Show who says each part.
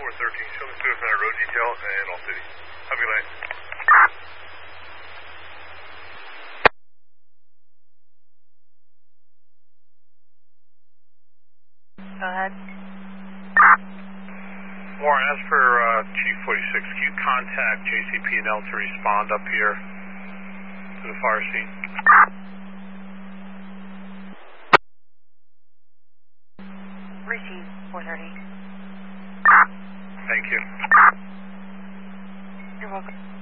Speaker 1: 413, show me Swift Center Road Detail and All City. Have a good night.
Speaker 2: Go ahead.
Speaker 3: Warren, as for Chief 46, can you contact JCP&L to respond up here to the fire scene?
Speaker 2: Receive 430.
Speaker 3: Thank you.
Speaker 2: You're welcome.